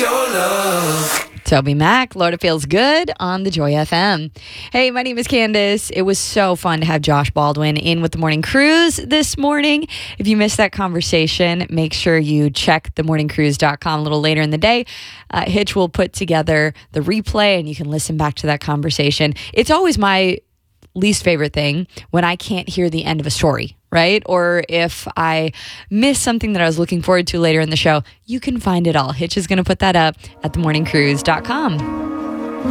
your love. Toby Mac, Lord, it feels good on the Joy FM. Hey, my name is Candace. It was so fun to have Josh Baldwin in with the Morning Cruise this morning. If you missed that conversation, make sure you check themorningcruise.com a little later in the day. Hitch will put together the replay and you can listen back to that conversation. It's always my least favorite thing when I can't hear the end of a story, right? Or if I miss something that I was looking forward to later in the show, you can find it all. Hitch is going to put that up at themorningcruise.com.